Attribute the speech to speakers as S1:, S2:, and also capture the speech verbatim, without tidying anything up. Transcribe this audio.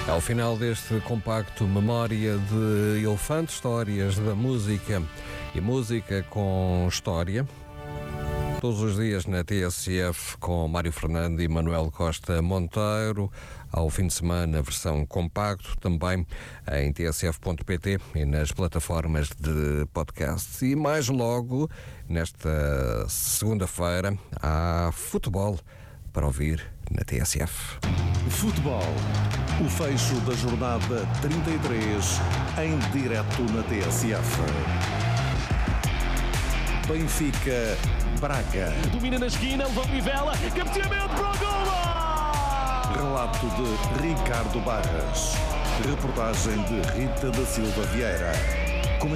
S1: Ao final deste compacto Memória de Elefante, histórias da música e música com história, todos os dias na T S F com Mário Fernando e Manuel Costa Monteiro, ao fim de semana versão compacto, também em t s f ponto p t e nas plataformas de podcast. E mais logo, nesta segunda-feira, há futebol para ouvir na T S F.
S2: Futebol, o fecho da jornada trinta e três, em direto na T S F. Benfica, Braga.
S3: Domina na esquina, levou Rivela, cabeceamento para o gol!
S2: Relato de Ricardo Barras. Reportagem de Rita da Silva Vieira.